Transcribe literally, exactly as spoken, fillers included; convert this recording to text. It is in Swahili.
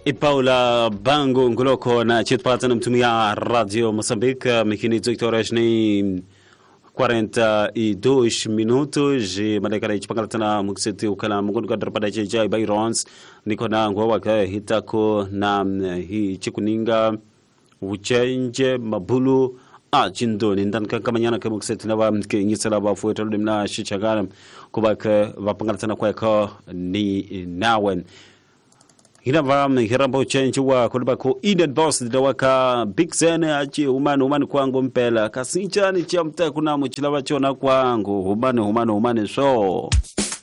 Paula Bango Ngoloko na chitpata na mtumia Radio Moçambique mikini horas ni quarenta e dois minutos e madekara ichipangalatana mukseti ukala mugundu kadrapada jai Byrons niko na ngwa ka hitako na hi chikuninga uchenje mabulu a jindo nindan kan kamanyana ka mukseti na ba ngisala ba fueto limna shichagara kubaka vapangalatana kwa ka ni nawen hina vam hirambo change wa kuliba ko Eden Boss dawaka Big Zen achi umani umani kwangu mpela kasincha ni chamta kuna mchilaba chona kwangu umani umani umani so